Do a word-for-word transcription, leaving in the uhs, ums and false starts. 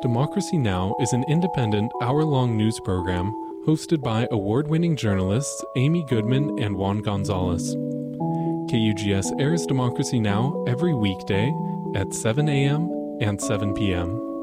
Democracy Now! Is an independent, hour-long news program hosted by award-winning journalists Amy Goodman and Juan Gonzalez. K U G S airs Democracy Now! Every weekday at seven a.m. and seven p.m.